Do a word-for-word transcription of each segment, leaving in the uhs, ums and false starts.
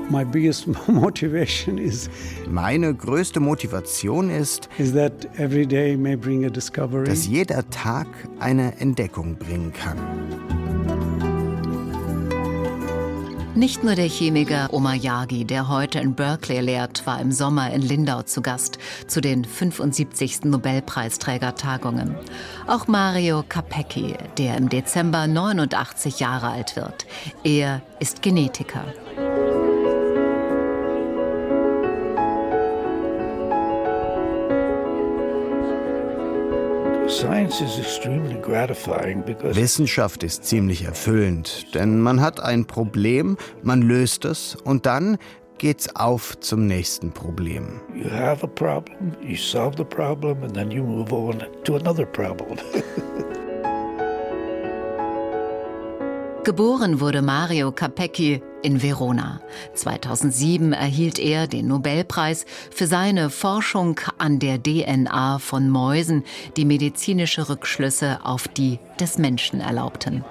My biggest motivation is Meine größte Motivation ist, is that every day may bring a discovery. dass jeder Tag eine Entdeckung bringen kann. Nicht nur der Chemiker Omar Yaghi, der heute in Berkeley lehrt, war im Sommer in Lindau zu Gast zu den fünfundsiebzigsten Nobelpreisträgertagungen. Auch Mario Capecchi, der im Dezember neunundachtzig Jahre alt wird. Er ist Genetiker. Wissenschaft ist ziemlich erfüllend, denn man hat ein Problem, man löst es und dann geht's auf zum nächsten Problem. You have a problem, you solve the problem and then you move on to another problem. Geboren wurde Mario Capecchi in Verona. zweitausendsieben erhielt er den Nobelpreis für seine Forschung an der D N A von Mäusen, die medizinische Rückschlüsse auf die des Menschen erlaubten.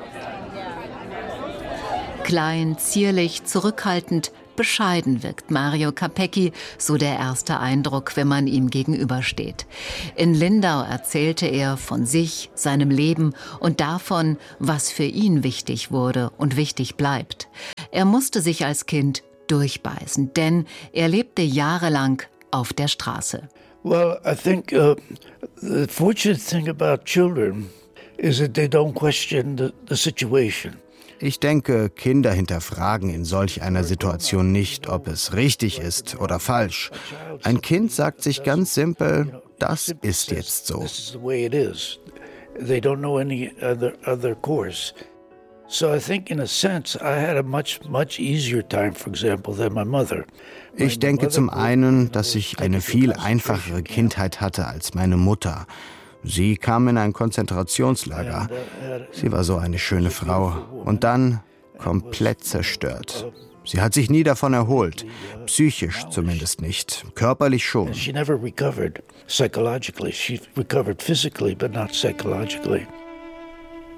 Klein, zierlich, zurückhaltend, bescheiden wirkt Mario Capecchi, so der erste Eindruck, wenn man ihm gegenübersteht. In Lindau erzählte er von sich, seinem Leben und davon, was für ihn wichtig wurde und wichtig bleibt. Er musste sich als Kind durchbeißen, denn er lebte jahrelang auf der Straße. Well, I think uh, the fortunate thing about children is that they don't question the, the situation. Ich denke, Kinder hinterfragen in solch einer Situation nicht, ob es richtig ist oder falsch. Ein Kind sagt sich ganz simpel, das ist jetzt so. Ich denke zum einen, dass ich eine viel einfachere Kindheit hatte als meine Mutter. Sie kam in ein Konzentrationslager. Sie war so eine schöne Frau. Und dann komplett zerstört. Sie hat sich nie davon erholt. Psychisch zumindest nicht. Körperlich schon.